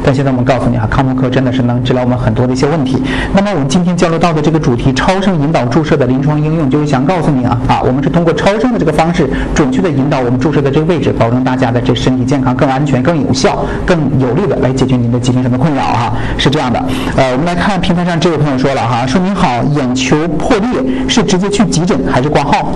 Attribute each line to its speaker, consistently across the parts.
Speaker 1: 但现在我们告诉你康复科真的是能治疗我们很多的一些问题。那么我们今天交流到的这个主题，超声引导注射的临床应用，就是想告诉你我们是通过超声的这个方式，准确的引导我们注射的这个位置，保证大家的这身体健康更安全、更有效、更有力的来解决您的疾病上的困扰是这样的。我们来看平台上这位朋友说了说您好，眼球破裂是直接去急诊还是挂号？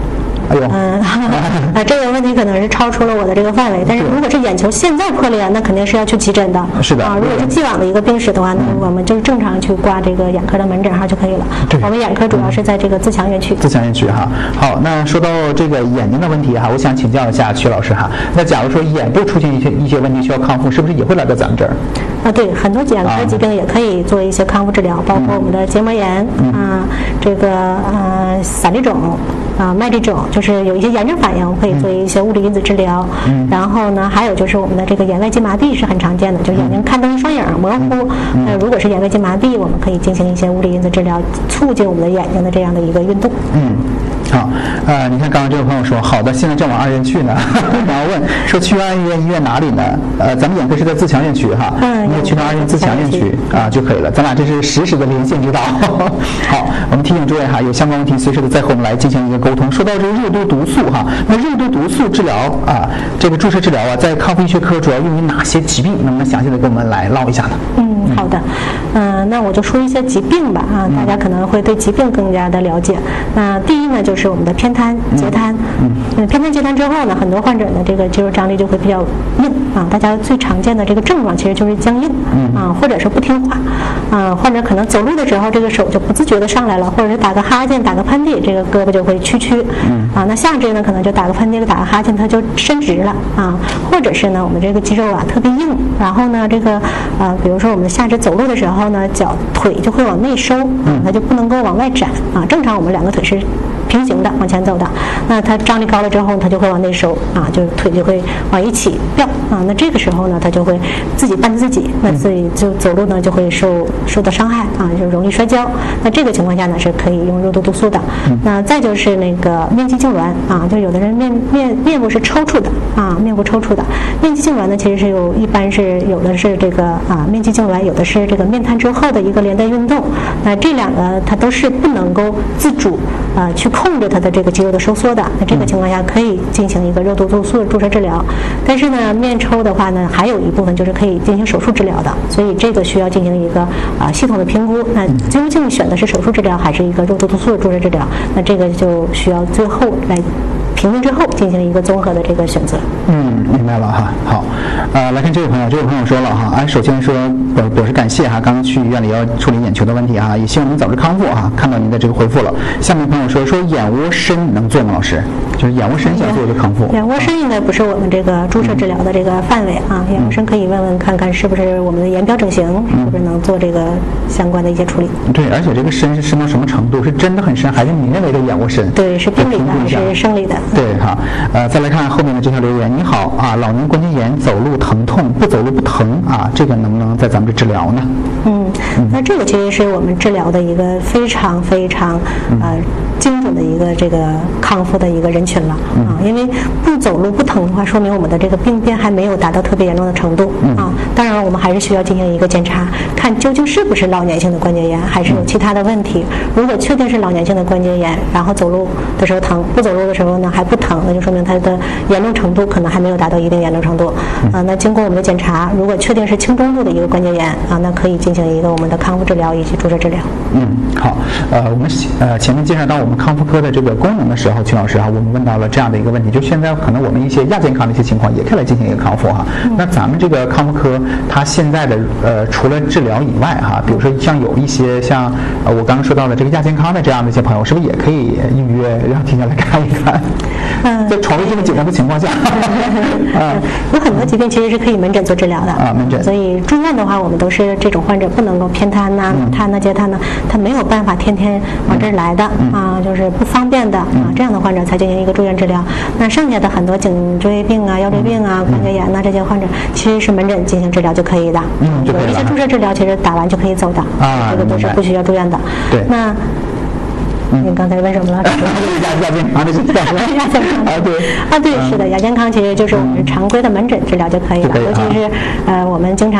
Speaker 2: 这个问题可能是超出了我的这个范围，但是如果是眼球现在破裂，那肯定是要去急诊的。
Speaker 1: 是的
Speaker 2: 如果是既往的一个病史的话，那我们就正常去挂这个眼科的门诊号就可以了。我们眼科主要是在这个自强院区。
Speaker 1: 自强院区好，那说到这个眼睛的问题我想请教一下曲老师那假如说眼部出现一些问题需要康复，是不是也会来到咱们这儿？
Speaker 2: 对，很多眼科疾病也可以做一些康复治疗，包括我们的结膜炎这个散粒肿麦粒肿，就是有一些炎症反应，可以做一些物理因子治疗。然后呢，还有就是我们的这个眼外界麻痹是很常见的，就是眼睛看东西双影模糊。如果是眼外界麻痹，我们可以进行一些物理因子治疗，促进我们的眼睛的这样的一个运动。
Speaker 1: 好，你看刚刚这位朋友说，好的，现在正往二院去呢，然后问说去二院医院哪里呢？咱们眼科是在自强院区你也去到二院自强院区就可以了。咱俩这是实时的连线指导。好，我们提醒诸位有相关问题随时的再和我们来进行一个沟通。说到这个肉毒毒素那肉毒毒素治疗这个注射治疗在康复医学科主要用于哪些疾病？能不能详细的跟我们来唠一下呢？
Speaker 2: 好的，那我就说一些疾病吧大家可能会对疾病更加的了解。第一呢，就是我们的偏瘫、截瘫。偏瘫、截瘫之后呢，很多患者呢，这个肌肉张力就会比较硬大家最常见的这个症状其实就是僵硬或者是不听话患者可能走路的时候，这个手就不自觉的上来了，或者是打个哈欠、打个喷嚏，这个胳膊就会屈那下肢呢，可能就打个喷嚏、打个哈欠，它就伸直了或者是呢，我们这个肌肉特别硬，然后呢，这个比如说我们的下肢走路的时候呢，腿就会往内收它就不能够往外展正常我们两个腿是平行的往前走的，那它张力高了之后，它就会往内收就腿就会往一起掉那这个时候呢，它就会自己绊自己，那自己就走路呢就会受到伤害就容易摔跤。那这个情况下呢，是可以用肉毒毒素的。那再就是那个面肌痉挛就有的人面部是抽搐的面部抽搐的。面肌痉挛呢，其实是一般是有的是这个面肌痉挛，有的是这个面瘫之后的一个连带运动。那这两个它都是不能够自主去控制它的这个肌肉的收缩的。那这个情况下可以进行一个肉毒毒素的注射治疗。但是呢，面抽的话呢，还有一部分就是可以进行手术治疗的，所以这个需要进行一个系统的评估。那究竟选的是手术治疗还是一个肉毒毒素的注射治疗？那这个就需要最后来评估之后进行一个综合的这个选择。
Speaker 1: 明白了好，来看这位朋友说了首先说表示感谢刚刚去医院里要处理眼球的问题也希望您早日康复看到您的这个回复了。下面朋友说眼窝深能做吗？老师，就是眼窝深想做就康复。
Speaker 2: 眼窝深应该不是我们这个注射治疗的这个范围眼窝深可以问问看看是不是我们的眼表整形是不是能做这个相关的一些处理。
Speaker 1: 对，而且这个深是深到什么程度？是真的很深，还是你认为的眼窝深？
Speaker 2: 对，是病理的还是生理的？
Speaker 1: 对再来看后面的这条留言。你好老年关节炎走路疼痛，不走路不疼这个能不能在咱们这治疗呢？
Speaker 2: 那这个其实是我们治疗的一个非常非常精准的一个这个康复的一个人群了因为不走路不疼的话，说明我们的这个病变还没有达到特别严重的程度当然我们还是需要进行一个检查，看究竟是不是老年性的关节炎，还是有其他的问题。如果确定是老年性的关节炎，然后走路的时候疼，不走路的时候呢还不疼，那就说明它的严重程度可能还没有达到一定严重程度那经过我们的检查，如果确定是轻中度的一个关节炎那可以进行一个我们的康复治疗以及注射治疗。
Speaker 1: 好，我们前面介绍到我们康复科的这个功能的时候，曲老师我们问到了这样的一个问题，就现在可能我们一些亚健康的一些情况也可以来进行一个康复那咱们这个康复科它现在的除了治疗以外比如说像有一些像我刚刚说到的这个亚健康的这样的一些朋友，是不是也可以预约让提前来看一看？在床位这么紧张的情况下
Speaker 2: 有很多疾病其实是可以门诊做治疗的
Speaker 1: 门诊。
Speaker 2: 所以住院的话，我们都是这种患者不能够偏瘫脑瘫截瘫他没有办法天天往这儿来的就是不方便的这样的患者才进行一个住院治疗。那剩下的很多颈椎病腰椎病关节炎这些患者，其实是门诊进行治疗就可以的。有一些注射治疗其实打完就可以走的这个都是不需要住院的。
Speaker 1: 对，
Speaker 2: 那您刚才问什么了？
Speaker 1: 亚健康的是亚健康
Speaker 2: 对，是的，亚健康其实就是我们常规的门诊治疗就可以了，尤其是我们经常